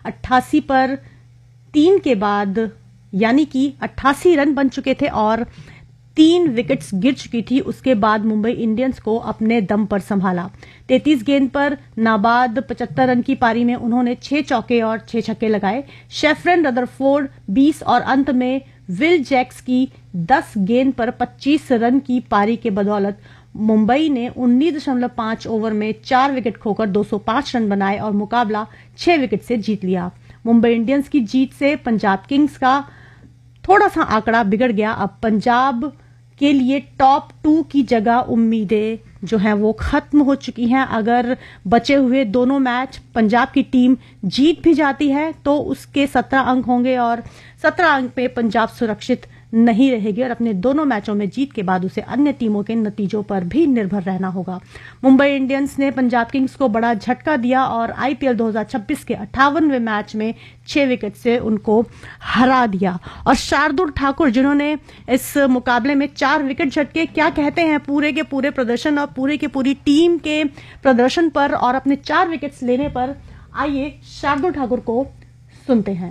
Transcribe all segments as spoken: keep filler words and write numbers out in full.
अट्ठासी पर तीन के बाद यानी कि अट्ठासी रन बन चुके थे और तीन विकेट्स गिर चुकी थी। उसके बाद मुंबई इंडियंस को अपने दम पर संभाला। तैंतीस गेंद पर नाबाद पचहत्तर रन की पारी में उन्होंने छह चौके और छह छक्के लगाए। शेफरन, रदरफोर्ड बीस और अंत में विल जैक्स की दस गेंद पर पच्चीस रन की पारी के बदौलत मुंबई ने उन्नीस दशमलव पांच ओवर में चार विकेट खोकर दो सौ पांच रन बनाए और मुकाबला छह विकेट से जीत लिया। मुंबई इंडियंस की जीत से पंजाब किंग्स का थोड़ा सा आंकड़ा बिगड़ गया। अब पंजाब के लिए टॉप टू की जगह उम्मीदें जो हैं वो खत्म हो चुकी हैं। अगर बचे हुए दोनों मैच पंजाब की टीम जीत भी जाती है तो उसके सत्रह अंक होंगे और सत्रह अंक पे पंजाब सुरक्षित नहीं रहेगी और अपने दोनों मैचों में जीत के बाद उसे अन्य टीमों के नतीजों पर भी निर्भर रहना होगा। मुंबई इंडियंस ने पंजाब किंग्स को बड़ा झटका दिया और आईपीएल दो हज़ार छब्बीस के अट्ठावनवें मैच में छह विकेट से उनको हरा दिया। और शार्दुल ठाकुर जिन्होंने इस मुकाबले में चार विकेट झटके, क्या कहते हैं पूरे के पूरे प्रदर्शन और पूरे की पूरी टीम के प्रदर्शन पर और अपने चार विकेट्स लेने पर? आइए शार्दुल ठाकुर को सुनते हैं।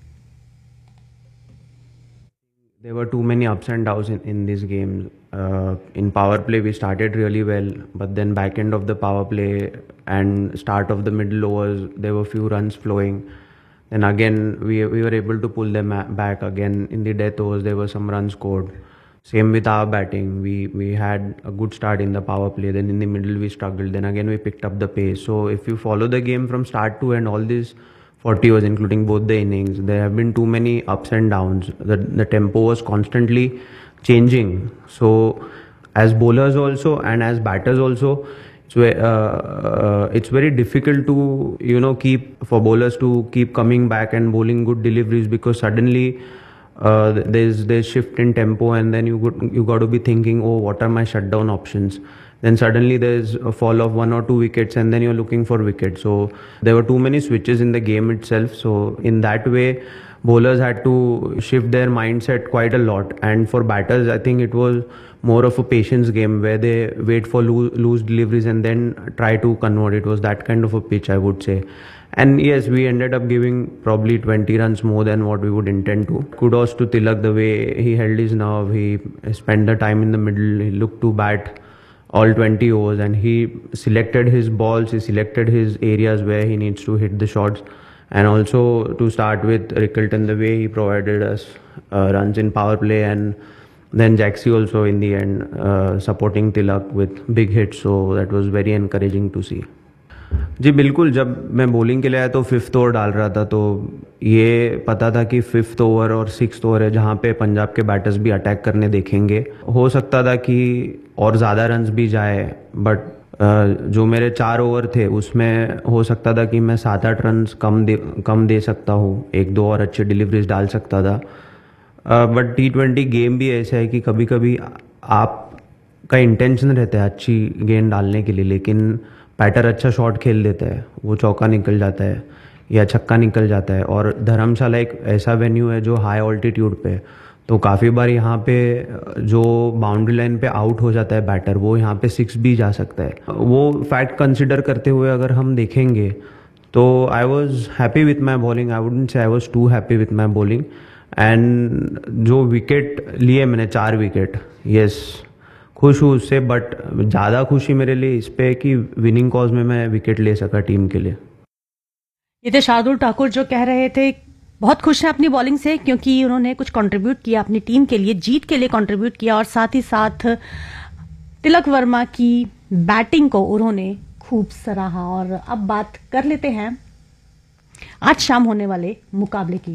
There were too many ups and downs in, in these games. Uh, in power play, we started really well, but then back end of the power play and start of the middle overs, there were few runs flowing. Then again, we we were able to pull them back again. In the death overs, there were some runs scored. Same with our batting. We we had a good start in the power play. Then in the middle, we struggled. Then again, we picked up the pace. So if you follow the game from start to end, all these forty overs, including both the innings, there have been too many ups and downs. The, the tempo was constantly changing. So as bowlers also and as batters also, it's, uh, uh, it's very difficult to, you know, keep, for bowlers to keep coming back and bowling good deliveries, because suddenly uh, there's there's shift in tempo and then you got, you got to be thinking, oh, what are my shutdown options? Then suddenly there's a fall of one or two wickets and then you're looking for wickets. So there were too many switches in the game itself. So in that way, bowlers had to shift their mindset quite a lot. And for batters, I think it was more of a patience game where they wait for loose, loose deliveries and then try to convert. It was that kind of a pitch, I would say. And yes, we ended up giving probably twenty runs more than what we would intend to. Kudos to Tilak, the way he held his nerve. He spent the time in the middle. He looked to bat all twenty overs and he selected his balls, he selected his areas where he needs to hit the shots. And also to start with Rickelton, the way he provided us uh, runs in power play, and then Jaxi also in the end uh, supporting Tilak with big hits. So that was very encouraging to see. जी बिल्कुल, जब मैं bowling के लिए आया तो fifth over डाल रहा था, तो ये पता था कि फिफ्थ ओवर और सिक्स्थ ओवर है जहाँ पे पंजाब के बैटर्स भी अटैक करने देखेंगे। हो सकता था कि और ज़्यादा रन्स भी जाए, बट जो मेरे चार ओवर थे उसमें हो सकता था कि मैं सात आठ रन्स कम दे कम दे सकता हूँ, एक दो और अच्छे डिलीवरीज डाल सकता था। बट टी ट्वेंटी गेम भी ऐसा है कि कभी कभी आपका इंटेंशन रहता है अच्छी गेंद डालने के लिए, लेकिन बैटर अच्छा शॉट खेल देता है, वो चौका निकल जाता है या छक्का निकल जाता है। और धर्मशाला एक ऐसा वेन्यू है जो हाई ऑल्टीट्यूड पे, तो काफ़ी बार यहाँ पे जो बाउंड्री लाइन पे आउट हो जाता है बैटर, वो यहाँ पे सिक्स भी जा सकता है। वो फैक्ट कंसिडर करते हुए अगर हम देखेंगे तो I was happy with my bowling. I wouldn't say I was to happy with my bowling. And जो विकेट लिए मैंने, चार विकेट, यस खुश हूँ उससे, बट ज़्यादा खुशी मेरे लिए इस पे कि विनिंग कॉज में मैं विकेट ले सका टीम के लिए। ये थे शार्दुल ठाकुर जो कह रहे थे बहुत खुश हैं अपनी बॉलिंग से, क्योंकि उन्होंने कुछ कंट्रीब्यूट किया अपनी टीम के लिए, जीत के लिए कंट्रीब्यूट किया, और साथ ही साथ तिलक वर्मा की बैटिंग को उन्होंने खूब सराहा। और अब बात कर लेते हैं आज शाम होने वाले मुकाबले की।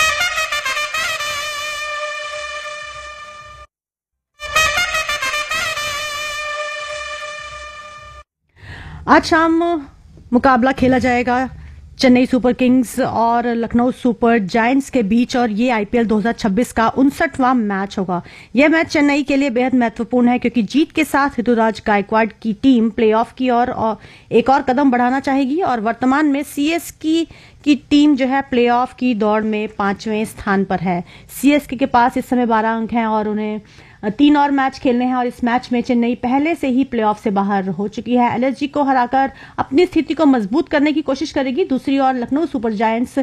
आज शाम मुकाबला खेला जाएगा चेन्नई सुपर किंग्स और लखनऊ सुपर जायंट्स के बीच, और ये आईपीएल दो हज़ार छब्बीस का उनसठवां मैच होगा। यह मैच चेन्नई के लिए बेहद महत्वपूर्ण है, क्योंकि जीत के साथ ऋतुराज गायकवाड़ की टीम प्लेऑफ की ओर और, और एक और कदम बढ़ाना चाहेगी। और वर्तमान में सीएसके की टीम जो है प्लेऑफ की दौड़ में पांचवें स्थान पर है। सीएसके के पास इस समय बारह अंक हैं और उन्हें तीन और मैच खेलने हैं, और इस मैच में चेन्नई पहले से ही प्लेऑफ से बाहर हो चुकी है। एलएसजी को हराकर अपनी स्थिति को मजबूत करने की कोशिश करेगी। दूसरी ओर लखनऊ सुपर जायंट्स